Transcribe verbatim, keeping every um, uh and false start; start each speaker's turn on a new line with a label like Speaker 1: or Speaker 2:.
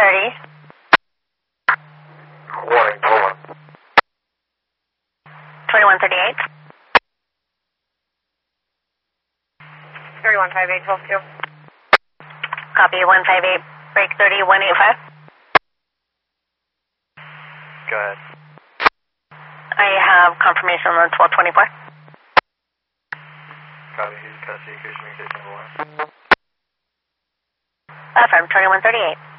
Speaker 1: thirty.
Speaker 2: Warning, Poland.
Speaker 1: twenty-one thirty-eight.
Speaker 3: thirty-one five eight, twelve two.
Speaker 1: Copy, one five eight, break thirty, one eight five.
Speaker 2: Go ahead.
Speaker 1: I have confirmation on twelve twenty-four.
Speaker 2: Copy, custody, communication number one.
Speaker 1: Affirm, twenty-one thirty-eight.